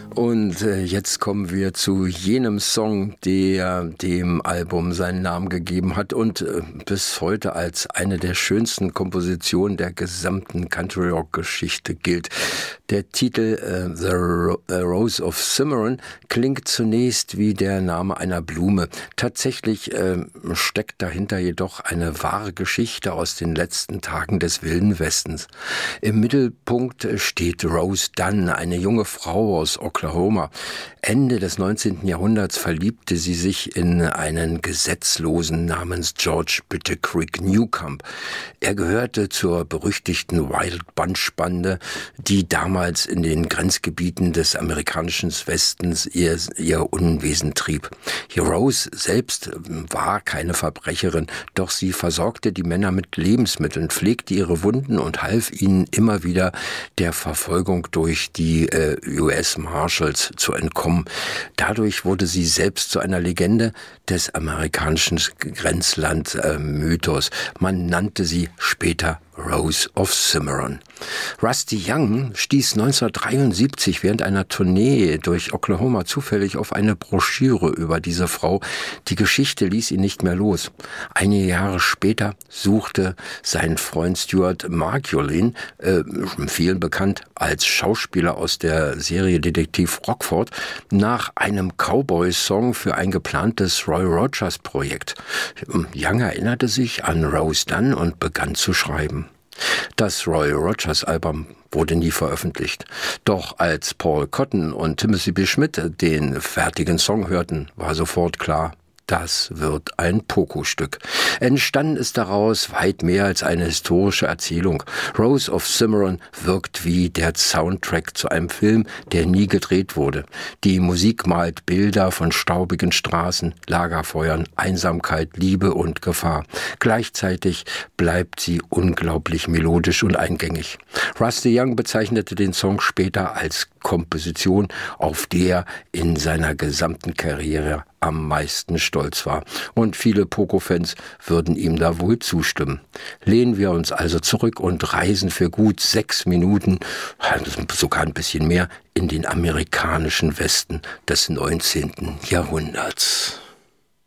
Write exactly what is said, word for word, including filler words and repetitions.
Und äh, jetzt kommen wir zu jenem Song, der dem Album seinen Namen gegeben hat und äh, bis heute als eine der schönsten Kompositionen der gesamten Country-Rock-Geschichte gilt. Der Titel äh, The Ro- äh, Rose of Cimarron klingt zunächst wie der Name einer Blume. Tatsächlich äh, steckt dahinter jedoch eine wahre Geschichte aus den letzten Tagen des Wilden Westens. Im Mittelpunkt steht Rose Dunn, eine junge Frau aus Oklahoma. Ende des neunzehnten Jahrhunderts verliebte sie sich in einen Gesetzlosen namens George Bittercreek Newcomb. Er gehörte zur berüchtigten Wild Bunch Bande, die damals in den Grenzgebieten des amerikanischen Westens ihr, ihr Unwesen trieb. Rose selbst war keine Verbrecherin, doch sie versorgte die Männer mit Lebensmitteln, pflegte ihre Wunden und half ihnen immer wieder der Verfolgung durch die äh, U S Marshals zu entkommen. Dadurch wurde sie selbst zu einer Legende des amerikanischen Grenzland-Mythos. Man nannte sie später Rose of Cimarron. Rusty Young stieß neunzehnhundertdreiundsiebzig während einer Tournee durch Oklahoma zufällig auf eine Broschüre über diese Frau. Die Geschichte ließ ihn nicht mehr los. Einige Jahre später suchte sein Freund Stuart Margolin, äh, vielen bekannt als Schauspieler aus der Serie Detektiv Rockford, nach einem Cowboy-Song für ein geplantes Roy Rogers-Projekt. Young erinnerte sich an Rose Dunn und begann zu schreiben. Das Roy Rogers Album wurde nie veröffentlicht. Doch als Paul Cotton und Timothy B. Schmidt den fertigen Song hörten, war sofort klar, das wird ein Poco-Stück. Entstanden ist daraus weit mehr als eine historische Erzählung. Rose of Cimarron wirkt wie der Soundtrack zu einem Film, der nie gedreht wurde. Die Musik malt Bilder von staubigen Straßen, Lagerfeuern, Einsamkeit, Liebe und Gefahr. Gleichzeitig bleibt sie unglaublich melodisch und eingängig. Rusty Young bezeichnete den Song später als Komposition, auf die er in seiner gesamten Karriere am meisten stolz war. Und viele Poco-Fans würden ihm da wohl zustimmen. Lehnen wir uns also zurück und reisen für gut sechs Minuten, sogar ein bisschen mehr, in den amerikanischen Westen des neunzehnten Jahrhunderts.